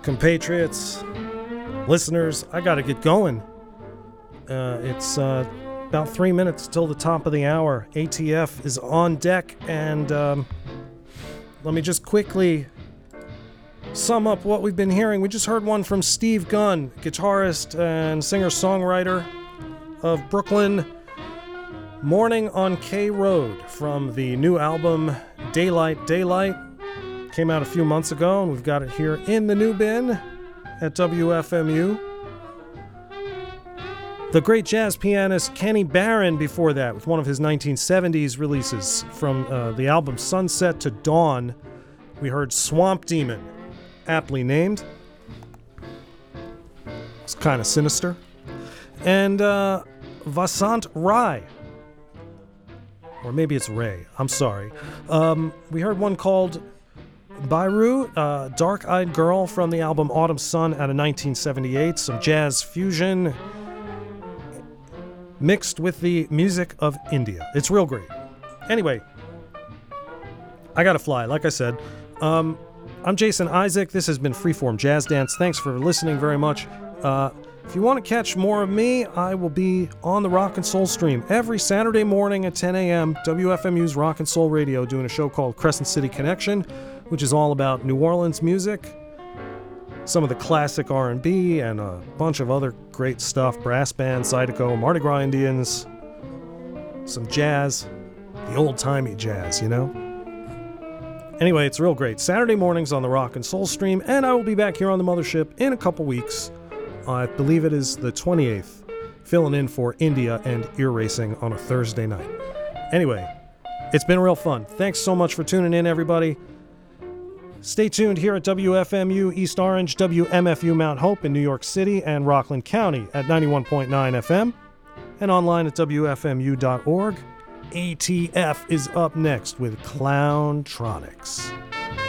compatriots, listeners, I gotta get going. It's about 3 minutes till the top of the hour. ATF is on deck, and let me just quickly sum up what we've been hearing. We just heard one from Steve Gunn, guitarist and singer-songwriter of Brooklyn, Morning on K Road, from the new album Daylight Daylight. Came out a few months ago, and we've got it here in the new bin at WFMU. The great jazz pianist Kenny Barron before that, with one of his 1970s releases from the album Sunset to Dawn. We heard Swamp Demon, aptly named. It's kind of sinister. And Vasant Rai. Or maybe it's Ray. I'm sorry. We heard one called Bairu, Dark-Eyed Girl, from the album Autumn Sun out of 1978. Some jazz fusion mixed with the music of India. It's real great. Anyway, I gotta fly, like I said. I'm Jason Isaac. This has been Freeform Jazz Dance. Thanks for listening very much. If you want to catch more of me, I will be on the Rock and Soul stream every Saturday morning at 10 a.m. WFMU's Rock and Soul Radio, doing a show called Crescent City Connection, which is all about New Orleans music, some of the classic R&B, and a bunch of other great stuff. Brass band, Zydeco, Mardi Gras Indians, some jazz, the old-timey jazz, you know? Anyway, it's real great. Saturday mornings on the Rock and Soul stream, and I will be back here on the Mothership in a couple weeks. I believe it is the 28th, filling in for India and ear racing on a Thursday night. Anyway, it's been real fun. Thanks so much for tuning in, everybody. Stay tuned here at WFMU East Orange, WMFU Mount Hope in New York City, and Rockland County at 91.9 FM, and online at WFMU.org. ATF is up next with Clowntronics.